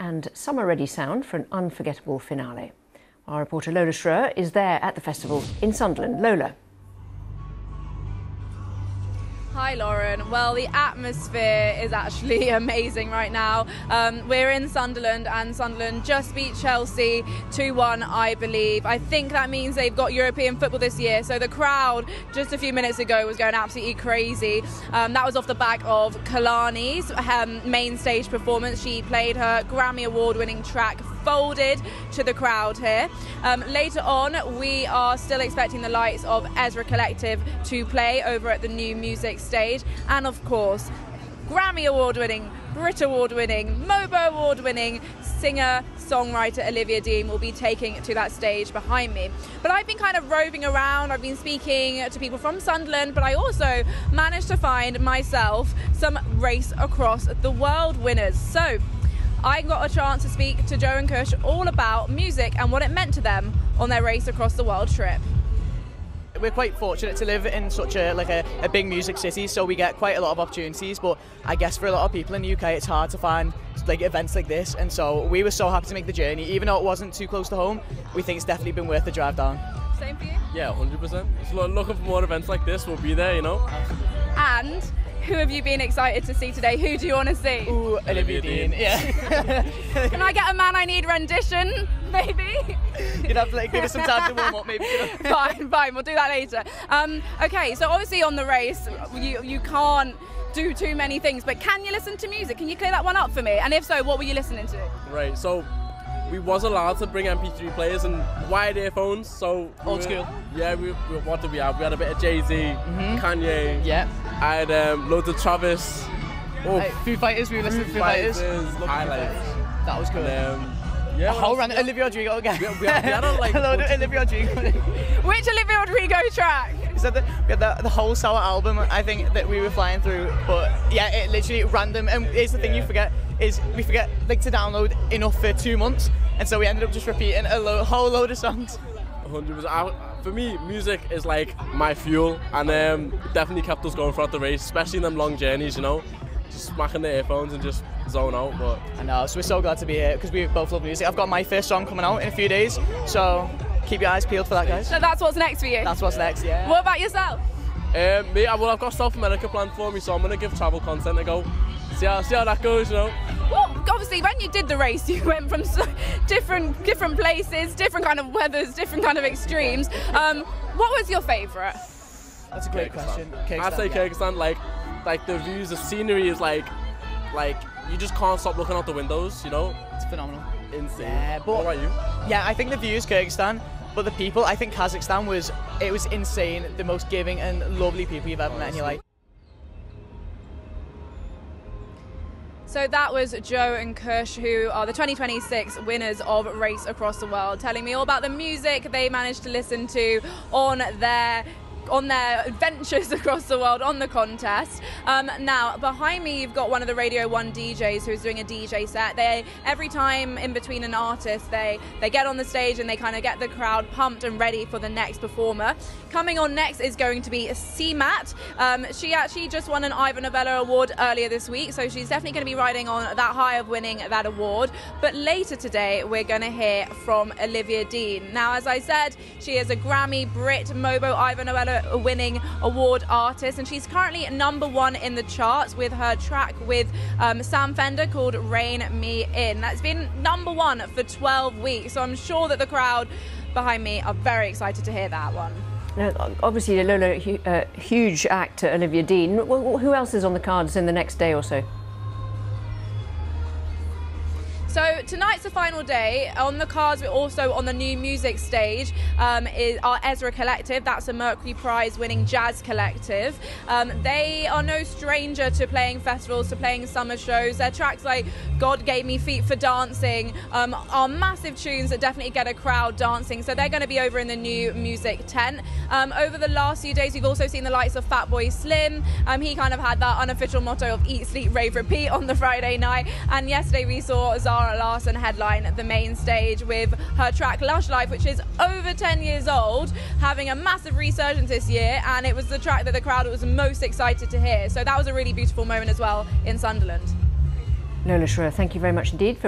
and summer-ready sound for an unforgettable finale. Our reporter Lola Schroer is there at the festival in Sunderland. Lola. Hi Lauren. Well, the atmosphere is actually amazing right now. We're in Sunderland and Sunderland just beat Chelsea 2-1, I believe. I think that means they've got European football this year. So the crowd just a few minutes ago was going absolutely crazy. That was off the back of Kehlani's main stage performance. She played her Grammy Award-winning track Folded to the crowd here. Later on, we are still expecting the likes of Ezra Collective to play over at the New Music Stage, and of course Grammy Award-winning, Brit Award-winning, Mobo Award-winning singer-songwriter Olivia Dean will be taking to that stage behind me. But I've been kind of roving around, I've been speaking to people from Sunderland, but I also managed to find myself some Race Across the World winners. So I got a chance to speak to Joe and Kush all about music and what it meant to them on their Race Across the World trip. We're quite fortunate to live in such a big music city, so we get quite a lot of opportunities, but I guess for a lot of people in the UK it's hard to find events like this, and so we were so happy to make the journey. Even though it wasn't too close to home, we think it's definitely been worth the drive down. Same for you? Yeah, 100%. So looking for more events like this, we'll be there, you know. And who have you been excited to see today? Who do you want to see? Ooh, Olivia Dean. Yeah. Can I get a Man I Need rendition, maybe? You'd have to give us some time to warm up, maybe. Fine, we'll do that later. Okay, so obviously on the race, you can't do too many things, but can you listen to music? Can you clear that one up for me? And if so, what were you listening to? Right, so we was allowed to bring MP3 players and wired earphones, so old school. Yeah, what did we have? We had a bit of Jay-Z, Kanye. Yeah. I had loads of Travis. Oh, Foo Fighters. We were listening to Foo Fighters. Highlights. That was cool. Yeah. A whole run. Olivia Rodrigo again. We had a load of Olivia Rodrigo. Which Olivia Rodrigo track? So we had the whole Sour album, I think, that we were flying through, but yeah, it literally random. And here's the thing you forget is we forget to download enough for 2 months, and so we ended up just repeating a whole load of songs. 100%. For me, music is like my fuel, and definitely kept us going throughout the race, especially in them long journeys, you know, just smacking the earphones and just zone out. But I know, so we're so glad to be here because we both love music. I've got my first song coming out in a few days, so keep your eyes peeled for that, guys. So that's what's next for you? That's what's next, yeah. What about yourself? I've got South America planned for me, so I'm going to give travel content a go. See how that goes, you know. Well, obviously, when you did the race, you went from different places, different kind of weathers, different kind of extremes. What was your favourite? That's a great question. I'd say Kyrgyzstan. Like the views, the scenery is like you just can't stop looking out the windows, you know. It's phenomenal. Insane. Yeah, but what about you? Yeah, I think the views Kyrgyzstan, but the people, I think Kazakhstan was insane. The most giving and lovely people you've ever met in your life. So that was Joe and Kush, who are the 2026 winners of Race Across the World, telling me all about the music they managed to listen to on their adventures across the world on the contest. Now, behind me you've got one of the Radio 1 DJs who's doing a DJ set. Every time in between an artist, they get on the stage and they kind of get the crowd pumped and ready for the next performer. Coming on next is going to be CMAT. She actually just won an Ivor Novello Award earlier this week, so she's definitely going to be riding on that high of winning that award. But later today, we're going to hear from Olivia Dean. Now, as I said, she is a Grammy, Brit, Mobo, Ivor Novello winning award artist, and she's currently #1 in the charts with her track with Sam Fender called Rein Me In. That's been #1 for 12 weeks, so I'm sure that the crowd behind me are very excited to hear that one. Now, obviously, Lola, huge actor Olivia Dean. Who else is on the cards in the next day or so? So tonight's the final day. On the cards, we're also on the New Music Stage, is our Ezra Collective. That's a Mercury Prize winning jazz collective. They are no stranger to playing festivals, to playing summer shows. Their tracks like God Gave Me Feet for Dancing are massive tunes that definitely get a crowd dancing. So they're going to be over in the New Music tent. Over the last few days, we've also seen the likes of Fatboy Slim. He kind of had that unofficial motto of eat, sleep, rave, repeat on the Friday night. And yesterday we saw Zara Larsson headline the main stage with her track Lush Life, which is over 10 years old, having a massive resurgence this year, and it was the track that the crowd was most excited to hear. So that was a really beautiful moment as well in Sunderland. Lola Schroer, thank you very much indeed for